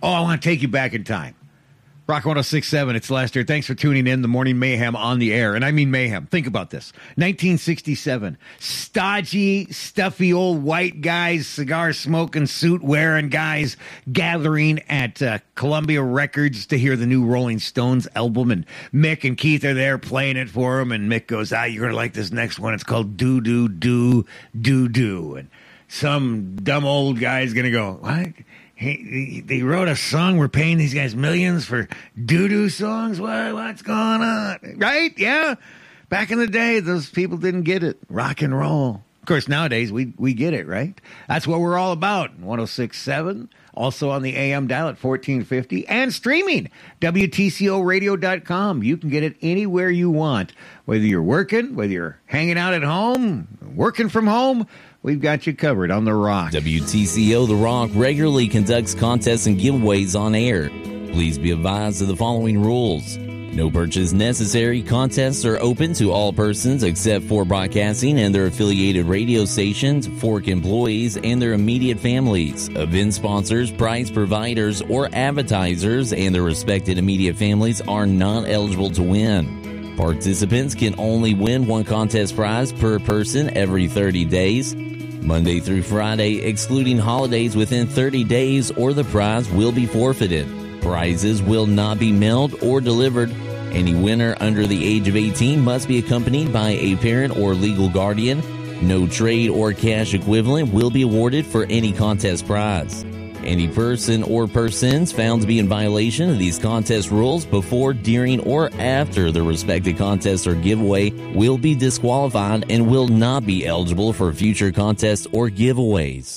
Oh, I want to take you back in time. Rock 106.7, it's Lester. Thanks for tuning in. The Morning Mayhem on the air. And I mean mayhem. Think about this. 1967. Stodgy, stuffy old white guys, cigar-smoking, suit-wearing guys gathering at Columbia Records to hear the new Rolling Stones album. And Mick and Keith are there playing it for them. And Mick goes, you're going to like this next one. It's called Do, Do, Do, Do, Do. And some dumb old guy's going to go, what? Hey, they wrote a song. We're paying these guys millions for doo-doo songs. What's going on? Right? Yeah. Back in the day, those people didn't get it. Rock and roll. Of course, nowadays, we get it, right? That's what we're all about. 106.7. Also on the AM dial at 1450. And streaming. WTCOradio.com. You can get it anywhere you want. Whether you're working, whether you're hanging out at home, working from home, we've got you covered on The Rock. WTCO The Rock regularly conducts contests and giveaways on air. Please be advised of the following rules. No purchase necessary. Contests are open to all persons except for broadcasting and their affiliated radio stations, Fork employees, and their immediate families. Event sponsors, prize providers, or advertisers and their respected immediate families are not eligible to win. Participants can only win one contest prize per person every 30 days. Monday through Friday, excluding holidays within 30 days, or the prize will be forfeited. Prizes will not be mailed or delivered. Any winner under the age of 18 must be accompanied by a parent or legal guardian. No trade or cash equivalent will be awarded for any contest prize. Any person or persons found to be in violation of these contest rules before, during, or after the respective contest or giveaway will be disqualified and will not be eligible for future contests or giveaways.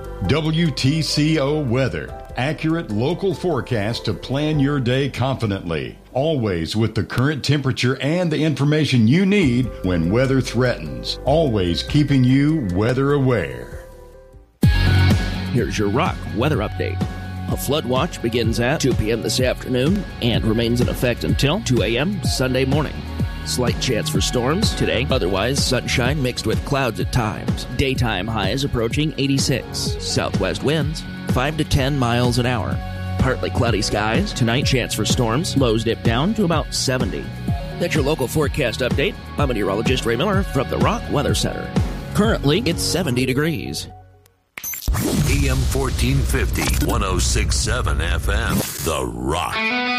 WTCO Weather. Accurate local forecast to plan your day confidently. Always with the current temperature and the information you need when weather threatens. Always keeping you weather aware. Here's your Rock weather update. A flood watch begins at 2 p.m. this afternoon and remains in effect until 2 a.m. Sunday morning. Slight chance for storms today. Otherwise, sunshine mixed with clouds at times. Daytime highs approaching 86. Southwest winds 5 to 10 miles an hour. Partly cloudy skies. Tonight, chance for storms. Lows dip down to about 70. That's your local forecast update. I'm meteorologist Ray Miller from the Rock Weather Center. Currently, it's 70 degrees. AM 1450, 106.7 FM, The Rock.